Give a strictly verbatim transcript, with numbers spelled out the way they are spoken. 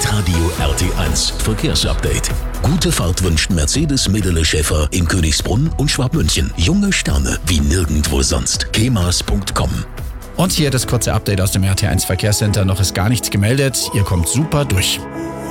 Hitradio R T eins Verkehrsupdate. Gute Fahrt wünscht Mercedes Medele Schäfer in Königsbrunn und Schwabmünchen. Junge Sterne wie nirgendwo sonst. kemas punkt com. Und hier das kurze Update aus dem R T eins Verkehrscenter. Noch ist gar nichts gemeldet. Ihr kommt super durch.